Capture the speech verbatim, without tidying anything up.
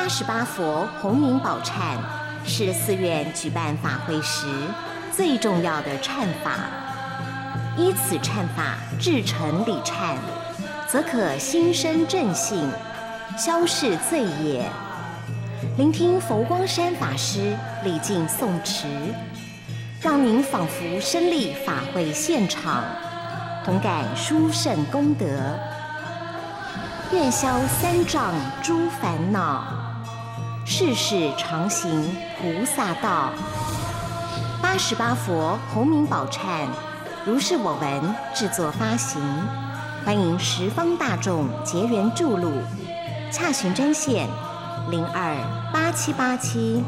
十八佛洪名宝忏是寺院举办法会时最重要的忏法。依此忏法至诚礼忏，则可心生正信，消逝罪业。聆听佛光山法师礼敬诵持，让您仿佛身历法会现场，同感殊胜功德。愿消三障诸烦恼，世世常行菩萨道。八十八佛洪名宝忏，如是我闻制作发行，欢迎十方大众结缘注录，洽询专线零二八七八七